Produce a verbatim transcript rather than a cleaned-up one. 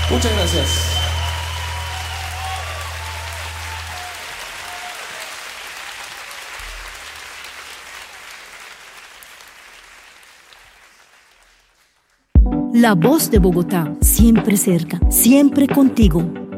Muchas gracias. La voz de Bogotá, siempre cerca, siempre contigo.